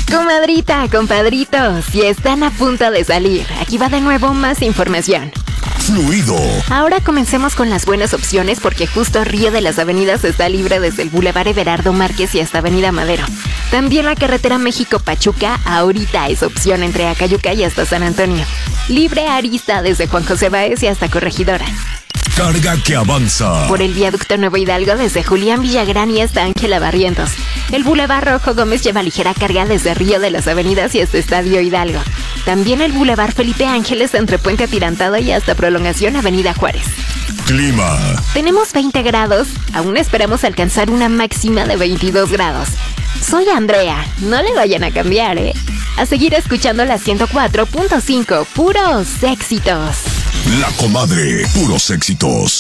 Comadrita, compadrito, si están a punto de salir, aquí va de nuevo más información. Fluido. Ahora comencemos con las buenas opciones porque justo Río de las Avenidas está libre desde el Boulevard Everardo Márquez y hasta Avenida Madero. También la carretera México-Pachuca ahorita es opción entre Acayuca y hasta San Antonio. Libre Arista desde Juan José Báez y hasta Corregidora. Carga que avanza. Por el viaducto Nuevo Hidalgo desde Julián Villagrán y hasta Ángela Barrientos. El Boulevard Rojo Gómez lleva ligera carga desde Río de las Avenidas y hasta Estadio Hidalgo. También el Boulevard Felipe Ángeles entre Puente Atirantado y hasta Prolongación Avenida Juárez. Clima. Tenemos 20 grados, aún esperamos alcanzar una máxima de 22 grados. Soy Andrea, no le vayan a cambiar, A seguir escuchando la 104.5, puros éxitos. La Comadre, puros éxitos.